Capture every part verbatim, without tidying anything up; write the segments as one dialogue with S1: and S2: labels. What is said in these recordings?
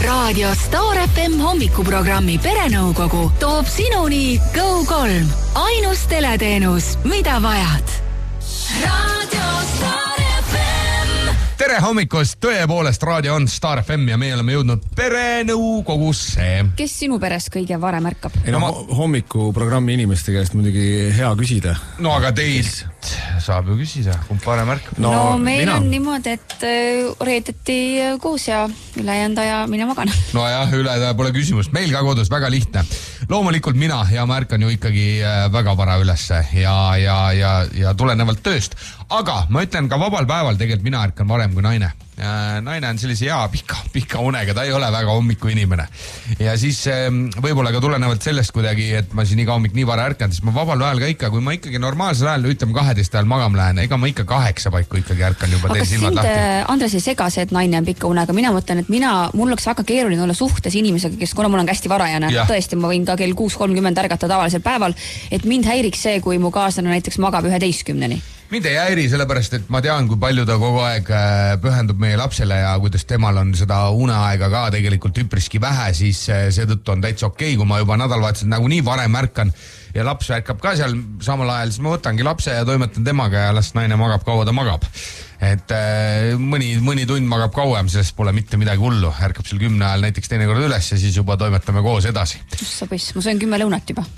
S1: Raadio Star F M hommikuprogrammi Perenõukogu toob sinuni Go kolm. Ainus teleteenus, mida vajad. Raadio Star F M.
S2: Tere hommikust, tõepoolest raadio on Star F M ja me oleme jõudnud Perenõukogusse.
S3: Kes sinu peres kõige varem ärkab?
S4: Ei, no, ma... hommikuprogrammi inimeste käest muidugi hea küsida.
S2: No aga teilt saab ju küsida, kumb varem ärkab.
S3: No, no meil mina. on niimoodi, et reedeti koos ja ülejäänud aja mine magan.
S2: No jah, ülejäänud pole küsimust. Meil ka kodus väga lihtne. Loomulikult mina ja ma ärkan ju ikkagi väga vara ülesse ja, ja, ja, ja tulenevalt tööst. Aga ma ütlen ka vabal päeval tegelikult mina ärkan varem kui naine. Naine on sellise hea pika, pika unega, ta ei ole väga hommiku inimene. Ja siis võib-olla ka tulenevalt sellest kuidagi, et ma siin iga hommik nii vara ärkan, siis ma vabal ajal ka ikka, kui ma ikkagi normaalsel ajal, ütleme kaheteist ajal magama lähen, ega ma ikka kaheksa paiku ikkagi ärkan juba teil silmad lahti.
S3: Aga sind, Andres, ei sega see, et naine on pika unega. Mina mõtlen, et mina, mul oleks väga keeruline olla suhtes inimesega, kes, kuna mul on hästi varajane, tõesti, ma võin ka kell kuus kolmkümmend ärgata tavalisel päeval, et mind häiriks see, kui mu kaaslane näiteks magab üheteistkümneni.
S2: Mind ei häiri, sellepärast, et ma tean, kui palju ta kogu aeg pühendub meie lapsele ja kuidas temal on seda uneaega ka tegelikult üpriski vähe, siis seetõttu on täitsa okei, kui ma juba nädalavahetusel nagu nii varem ärkan ja laps ärkab ka seal samal ajal, siis ma võtangi lapse ja toimetan temaga ja las naine magab, kaua ta magab. Et mõni, mõni tund magab kauem, sellest pole mitte midagi hullu. Ärkab seal kümne ajal näiteks teine kord üles ja siis juba toimetame koos edasi.
S3: Ussa poiss, ma söön kümme lõunat juba.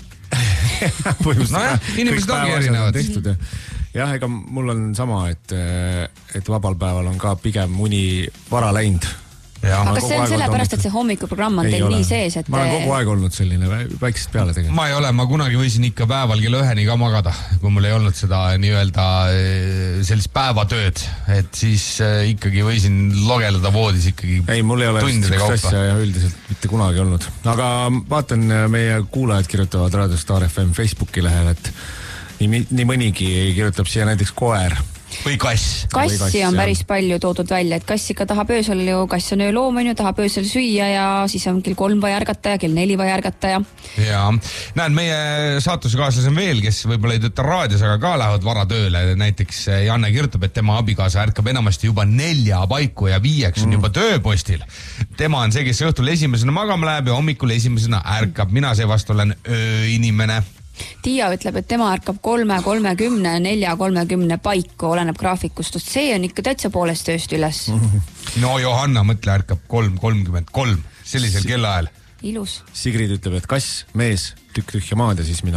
S2: No jah, inimesed ongi erinevad.
S4: Jah, ega mul on sama, et, et vabal päeval on ka pigem uni vara läinud.
S3: Ja, aga see on sellepärast, et see hommikuprogramm on teil ole. Nii sees, et...
S4: Ma olen kogu aeg olnud selline väiksest peale tegelikult.
S2: Ma ei ole, ma kunagi võisin ikka päeval kell üheni ka magada, kui mul ei olnud seda nii-öelda sellist päevatööd, et siis ikkagi võisin logeleda voodis ikkagi
S4: ei, mul ei ole sellist asja ja üldiselt mitte kunagi olnud. Aga vaatan, meie kuulajad kirjutavad Raadio Star F M Facebooki lehel, et nii, nii mõnigi kirjutab siia näiteks koer.
S2: Või kass.
S3: Kassi
S4: kass,
S3: on päris palju toodud välja, et kass ikka tahab öösel ju, kass on ööloom, on ju, tahab öösel süüa ja siis on kell kolm vaja ärgata ja kell neli vaja ärgata ja... Ja,
S2: näen, meie saatusekaaslase on veel, kes võib-olla ei tööta raadios, aga ka lähevad vara tööle. Näiteks Janne kirjutab, et tema abikaasa ärkab enamasti juba nelja paiku ja viieks on mm. juba tööpostil. Tema on see, kes õhtul esimesena magama läheb ja hommikul esimesena ärkab. Mina seevast olen ööinimene.
S3: Tiia ütleb, et tema ärkab kolme, kolmekümne, nelja, kolmekümne paiku, oleneb graafikust. See on ikka täitsa poolest tööst üles.
S2: No Johanna, mõtle, ärkab kolm, kolmkümmend kolm, sellisel si- kellaajal.
S3: Ilus.
S4: Sigrid ütleb, et kass, mees, tükk tühja maad ja siis mina.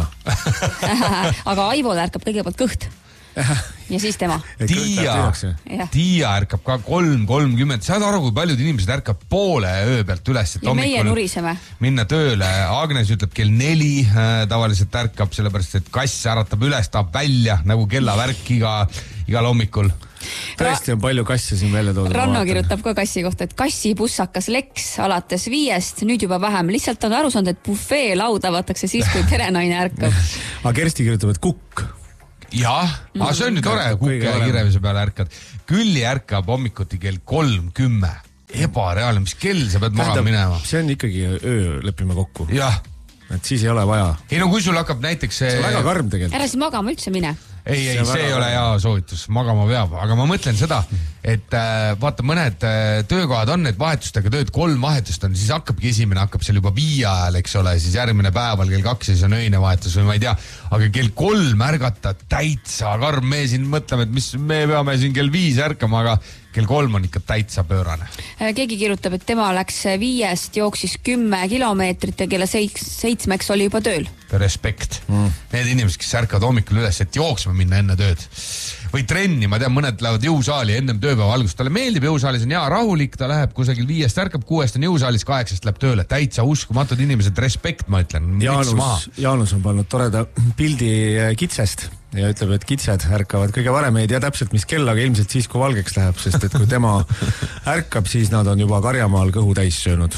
S3: Aga Aivole ärkab kõigepealt kõht. Ja siis tema.
S2: Tiia, Tiia ärkab ka kolm, kolmkümmend. Saad aru, kui paljud inimesed ärkab poole öö pealt üles.
S3: Ja meie nuriseme.
S2: Minna tööle. Agnes ütleb kell neli tavaliselt ärkab, sellepärast, et kass äratab üles, tahab välja nagu kellavärk iga, igal hommikul.
S4: Tõesti on palju kasse siin välja toodud.
S3: Ranno kirjutab ka kassi kohta, et kassi pussakas leks alates viiest, nüüd juba vähem. Lihtsalt on aru saanud, et buffee lauda vatakse siis, kui perenaine ärkab.
S4: Aga Kersti kirjutab, et kukk.
S2: Jah, mm. aga see on ju tore, kukke ja kirevise peale ärkad. Külli ärkab hommikuti kell kolm kümme. Ebareaalne, mis kell sa pead maha minema?
S4: See on ikkagi öö, lepime kokku.
S2: Jah.
S4: Et siis ei ole vaja.
S2: Ei no kui sul hakkab näiteks...
S4: See on väga karm tegelikult.
S3: Ära siis magama üldse mine.
S2: Ei, ei, see, see ei ole hea soovitus, magama peab, aga ma mõtlen seda, et äh, vaata mõned äh, töökohad on, et vahetustega tööd, kolm vahetust on, siis hakkabki esimene, hakkab seal juba viie ajal, eks ole, siis järgmine päeval kell kaks ja siis on öine vahetus või ma ei tea, aga kell kolm ärgata täitsa karm, me siin mõtleme, et mis me peame siin kell viis ärkama, aga kell kolm on ikka täitsa pöörane.
S3: Keegi kirjutab, et tema läks viiest, jooksis kümme kilomeetrit ja kella seitsmeks oli juba tööl.
S2: Respekt. Mm. Need inimesed, kes ärkavad hommikul üles, et jooksma minna enne tööd. Või trenni, ma tean, mõned lähevad jõusaali ennem tööpäeva algust. Talle meeldib jõusaalis, on hea rahulik, ta läheb kusagil viiest ärkab, kuuest on jõusaalis, kaheksast läheb tööle. Täitsa uskumatud inimesed, respekt, ma ütlen.
S4: Jaanus, Jaanus on pannud toreda pildi kitsest ja ütleb, et kitsed ärkavad kõige varem, ei tea täpselt mis kell, aga ilmselt siis, kui valgeks läheb, sest et kui tema ärkab, siis nad on juba karjamaal kõhu täis söönud.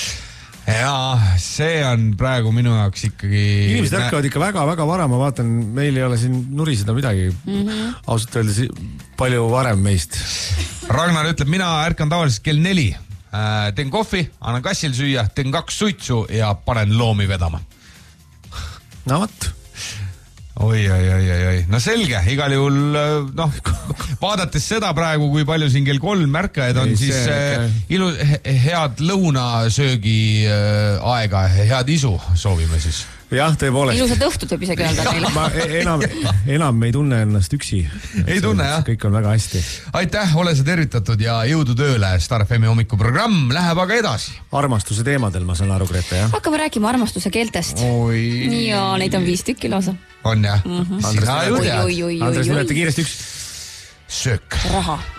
S2: Jaa, see on praegu minu jaoks ikkagi...
S4: Inimesed ärkavad ikka väga-väga vara, ma vaatan, meil ei ole siin nuriseda midagi. Mm-hmm. Ausalt öeldes palju varem meist.
S2: Ragnar ütleb, mina ärkan tavaliselt kell neli. Teen kohvi, annan kassil süüa, teen kaks suitsu ja panen loomi vedama.
S4: No võt.
S2: oi, oi, oi, oi, oi. No selge, igal juhul noh, vaadates seda praegu, kui palju siin kell kolm märkajaid on, ei, siis see, ilu, head lõunasöögi aega, head isu soovime siis.
S4: Jah, tõepoolest.
S3: Ilusat õhtut võib isegi öelda meile.
S4: Ma enam, enam ei tunne ennast üksi.
S2: Ei tunne, jah.
S4: Kõik on väga hästi.
S2: Aitäh, ole sa tervitatud ja jõudu tööle. Star F M-i hommikuprogramm läheb aga edasi.
S4: Armastuse teemadel, ma saan aru, Grete, jah?
S3: Hakkame rääkima armastuse keeltest.
S2: Oi.
S3: Ja neid on viis tükki lausa.
S2: On jah?
S3: Mm-hmm.
S2: Sina ju tead.
S4: Andres, nimeta kiiresti üks.
S2: Söök.
S3: Raha.